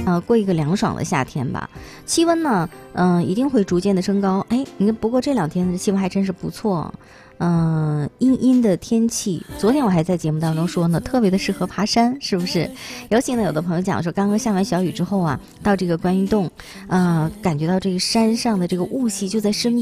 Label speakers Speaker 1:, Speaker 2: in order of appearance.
Speaker 1: 过一个凉爽的夏天吧。气温呢，一定会逐渐的升高。哎，你看，不过这2天的气温还真是不错。阴阴的天气，昨天我还在节目当中说呢，特别的适合爬山，是不是？尤其呢，有的朋友讲说，刚刚下完小雨之后啊，到这个观音洞，感觉到这个山上的这个雾气就在身边。